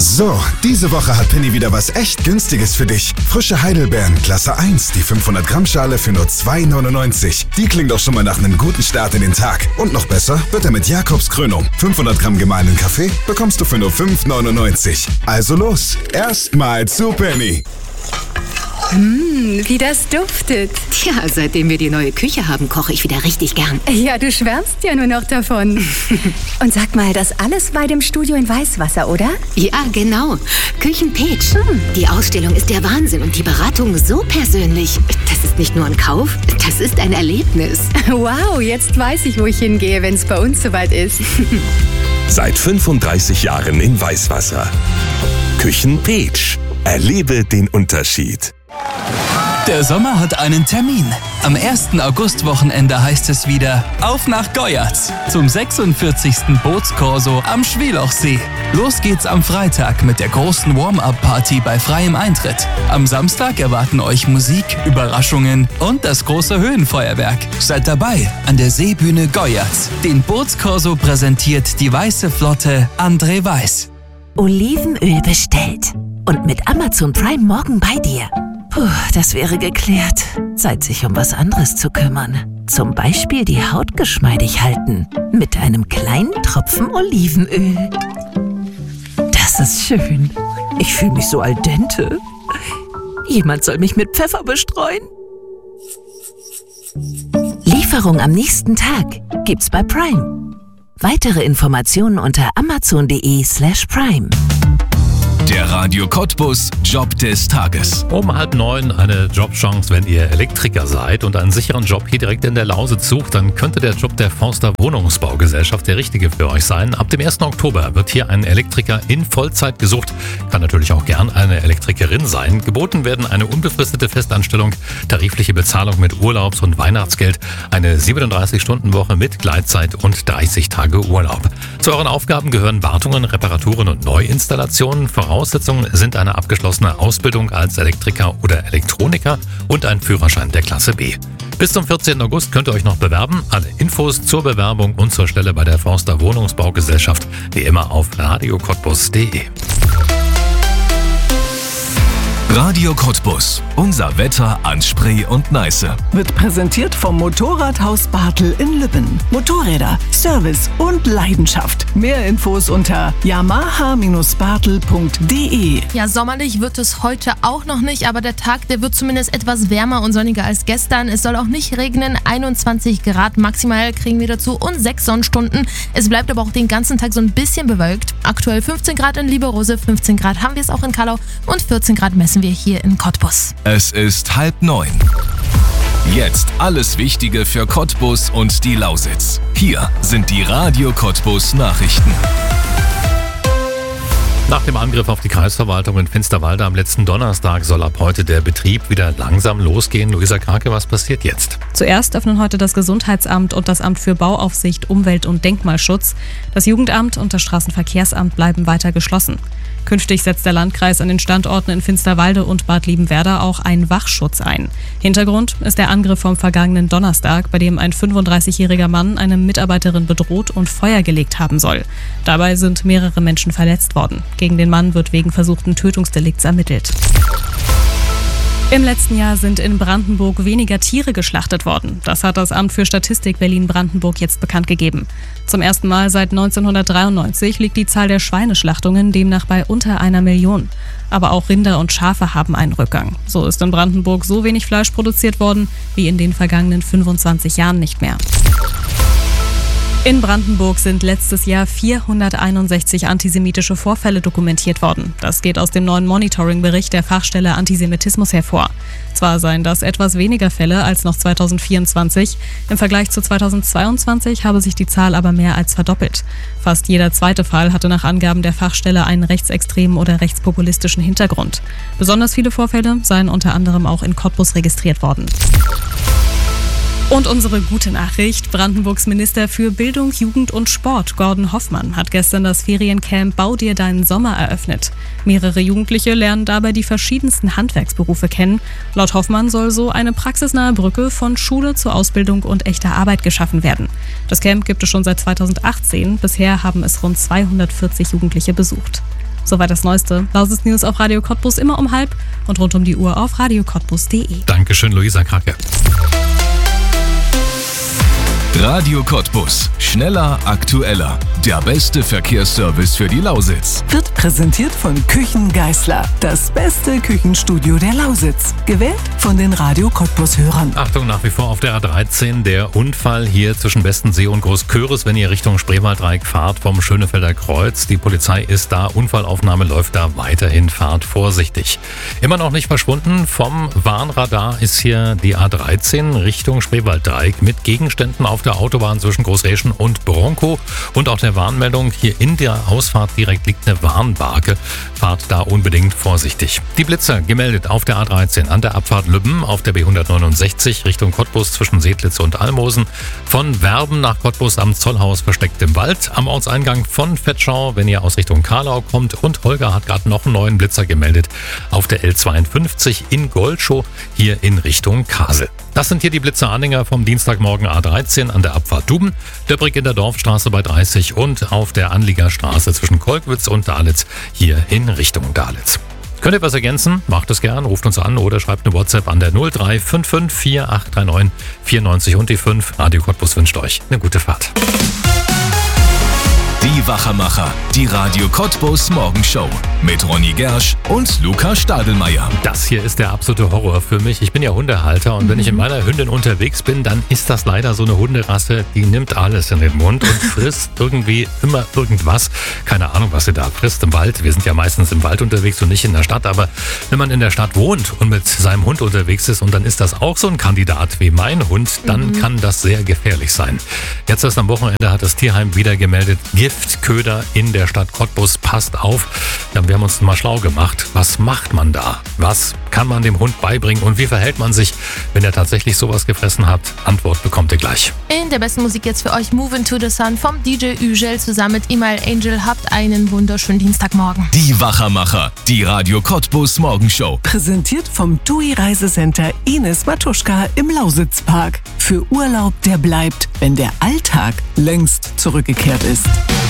So, diese Woche hat Penny wieder was echt Günstiges für dich. Frische Heidelbeeren, Klasse 1, die 500 Gramm Schale für nur 2,99. Die klingt doch schon mal nach einem guten Start in den Tag. Und noch besser wird er mit Jakobskrönung. 500 Gramm gemahlenen Kaffee bekommst du für nur 5,99. Also los, erstmal zu Penny. Wie das duftet. Tja, seitdem wir die neue Küche haben, koche ich wieder richtig gern. Ja, du schwärmst ja nur noch davon. Und sag mal, das alles bei dem Studio in Weißwasser, oder? Ja, genau. Küchenpeach. Die Ausstellung ist der Wahnsinn und die Beratung so persönlich. Das ist nicht nur ein Kauf, das ist ein Erlebnis. Wow, jetzt weiß ich, wo ich hingehe, wenn es bei uns soweit ist. Seit 35 Jahren in Weißwasser. Küchenpeach. Erlebe den Unterschied. Der Sommer hat einen Termin. Am 1. August-Wochenende heißt es wieder auf nach Goyatz zum 46. Bootskorso am Schwielochsee. Los geht's am Freitag mit der großen Warm-Up-Party bei freiem Eintritt. Am Samstag erwarten euch Musik, Überraschungen und das große Höhenfeuerwerk. Seid dabei an der Seebühne Goyatz. Den Bootskorso präsentiert die Weiße Flotte André Weiß. Olivenöl bestellt. Und mit Amazon Prime morgen bei dir. Puh, das wäre geklärt. Zeit, sich um was anderes zu kümmern. Zum Beispiel die Haut geschmeidig halten. Mit einem kleinen Tropfen Olivenöl. Das ist schön. Ich fühle mich so al dente. Jemand soll mich mit Pfeffer bestreuen. Lieferung am nächsten Tag gibt's bei Prime. Weitere Informationen unter amazon.de/prime. Der Radio Cottbus Job des Tages. Um 8:30 eine Jobchance, wenn ihr Elektriker seid und einen sicheren Job hier direkt in der Lausitz sucht, dann könnte der Job der Forster Wohnungsbaugesellschaft der richtige für euch sein. Ab dem 1. Oktober wird hier ein Elektriker in Vollzeit gesucht. Kann natürlich auch gern eine Elektrikerin sein. Geboten werden eine unbefristete Festanstellung, tarifliche Bezahlung mit Urlaubs- und Weihnachtsgeld, eine 37-Stunden-Woche mit Gleitzeit und 30 Tage Urlaub. Zu euren Aufgaben gehören Wartungen, Reparaturen und Neuinstallationen. Voraussetzungen sind eine abgeschlossene Ausbildung als Elektriker oder Elektroniker und ein Führerschein der Klasse B. Bis zum 14. August könnt ihr euch noch bewerben. Alle Infos zur Bewerbung und zur Stelle bei der Forster Wohnungsbaugesellschaft wie immer auf radiocottbus.de. Radio Cottbus. Unser Wetter an Spree und Neiße. Wird präsentiert vom Motorradhaus Bartel in Lübben. Motorräder, Service und Leidenschaft. Mehr Infos unter yamaha-bartel.de. Ja, sommerlich wird es heute auch noch nicht, aber der Tag, der wird zumindest etwas wärmer und sonniger als gestern. Es soll auch nicht regnen, 21 Grad maximal kriegen wir dazu und 6 Sonnenstunden. Es bleibt aber auch den ganzen Tag so ein bisschen bewölkt. Aktuell 15 Grad in Lieberose, 15 Grad haben wir es auch in Kallau und 14 Grad messen wir hier in Cottbus. Es ist 8:30. Jetzt alles Wichtige für Cottbus und die Lausitz. Hier sind die Radio Cottbus Nachrichten. Nach dem Angriff auf die Kreisverwaltung in Finsterwalde am letzten Donnerstag soll ab heute der Betrieb wieder langsam losgehen. Luisa Krake, was passiert jetzt? Zuerst öffnen heute das Gesundheitsamt und das Amt für Bauaufsicht, Umwelt- und Denkmalschutz. Das Jugendamt und das Straßenverkehrsamt bleiben weiter geschlossen. Künftig setzt der Landkreis an den Standorten in Finsterwalde und Bad Liebenwerda auch einen Wachschutz ein. Hintergrund ist der Angriff vom vergangenen Donnerstag, bei dem ein 35-jähriger Mann eine Mitarbeiterin bedroht und Feuer gelegt haben soll. Dabei sind mehrere Menschen verletzt worden. Gegen den Mann wird wegen versuchten Tötungsdelikts ermittelt. Im letzten Jahr sind in Brandenburg weniger Tiere geschlachtet worden. Das hat das Amt für Statistik Berlin-Brandenburg jetzt bekannt gegeben. Zum ersten Mal seit 1993 liegt die Zahl der Schweineschlachtungen demnach bei unter 1 Million. Aber auch Rinder und Schafe haben einen Rückgang. So ist in Brandenburg so wenig Fleisch produziert worden wie in den vergangenen 25 Jahren nicht mehr. In Brandenburg sind letztes Jahr 461 antisemitische Vorfälle dokumentiert worden. Das geht aus dem neuen Monitoring-Bericht der Fachstelle Antisemitismus hervor. Zwar seien das etwas weniger Fälle als noch 2024, im Vergleich zu 2022 habe sich die Zahl aber mehr als verdoppelt. Fast jeder zweite Fall hatte nach Angaben der Fachstelle einen rechtsextremen oder rechtspopulistischen Hintergrund. Besonders viele Vorfälle seien unter anderem auch in Cottbus registriert worden. Und unsere gute Nachricht: Brandenburgs Minister für Bildung, Jugend und Sport, Gordon Hoffmann, hat gestern das Feriencamp Bau dir deinen Sommer eröffnet. Mehrere Jugendliche lernen dabei die verschiedensten Handwerksberufe kennen. Laut Hoffmann soll so eine praxisnahe Brücke von Schule zur Ausbildung und echter Arbeit geschaffen werden. Das Camp gibt es schon seit 2018. Bisher haben es rund 240 Jugendliche besucht. Soweit das Neueste. Lausitz News auf Radio Cottbus immer um 12:30 und rund um die Uhr auf radiocottbus.de. Dankeschön, Luisa Krake. Radio Cottbus. Schneller, aktueller. Der beste Verkehrsservice für die Lausitz. Wird präsentiert von Küchen Geisler. Das beste Küchenstudio der Lausitz. Gewählt von den Radio Cottbus-Hörern. Achtung, nach wie vor auf der A13 der Unfall hier zwischen Bestensee und Großköris, wenn ihr Richtung Spreewalddreieck fahrt vom Schönefelder Kreuz. Die Polizei ist da, Unfallaufnahme läuft da weiterhin, fahrt vorsichtig. Immer noch nicht verschwunden, vom Warnradar ist hier die A13 Richtung Spreewalddreieck mit Gegenständen auf der Autobahn zwischen Großreschen und Bronkow und auch der Warnmeldung, hier in der Ausfahrt direkt liegt eine Warnbarke. Fahrt da unbedingt vorsichtig. Die Blitzer gemeldet auf der A13 an der Abfahrt Lübben, auf der B169 Richtung Cottbus zwischen Seedlitz und Almosen, von Werben nach Cottbus am Zollhaus versteckt im Wald, am Ortseingang von Vetschau, wenn ihr aus Richtung Karlau kommt, und Holger hat gerade noch einen neuen Blitzer gemeldet auf der L52 in Goldschow, hier in Richtung Kasel. Das sind hier die Blitzer-Anhänger vom Dienstagmorgen A13 an der Abfahrt Duben, Döbrig in der Dorfstraße bei 30 und auf der Anliegerstraße zwischen Kolkwitz und Dalitz hier in Richtung Dalitz. Könnt ihr was ergänzen? Macht es gern, ruft uns an oder schreibt eine WhatsApp an der 0355 4839 94 und die 5. Radio Cottbus wünscht euch eine gute Fahrt. Die Wachermacher, die Radio Cottbus Morgenshow mit Ronny Gersch und Luca Stadelmeier. Das hier ist der absolute Horror für mich. Ich bin ja Hundehalter und wenn ich mit meiner Hündin unterwegs bin, dann ist das leider so eine Hunderasse, die nimmt alles in den Mund und frisst irgendwie immer irgendwas. Keine Ahnung, was sie da frisst im Wald. Wir sind ja meistens im Wald unterwegs und nicht in der Stadt, aber wenn man in der Stadt wohnt und mit seinem Hund unterwegs ist und dann ist das auch so ein Kandidat wie mein Hund, dann kann das sehr gefährlich sein. Jetzt erst am Wochenende hat das Tierheim wieder gemeldet, Giftköder in der Stadt Cottbus, passt auf. Ja, wir haben uns mal schlau gemacht. Was macht man da? Was kann man dem Hund beibringen und wie verhält man sich, wenn er tatsächlich sowas gefressen hat? Antwort bekommt ihr gleich. In der besten Musik jetzt für euch Move Into the Sun vom DJ Ügel zusammen mit Email Angel. Habt einen wunderschönen Dienstagmorgen. Die Wachermacher, die Radio Cottbus Morgenshow. Präsentiert vom TUI Reisecenter Ines Matuschka im Lausitzpark. Für Urlaub, der bleibt, wenn der Alltag längst zurückgekehrt ist.